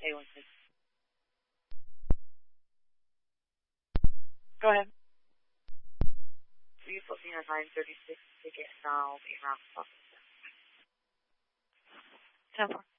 A1 6. Go ahead. You put me on 936 to get now 8 rounds. 10-4.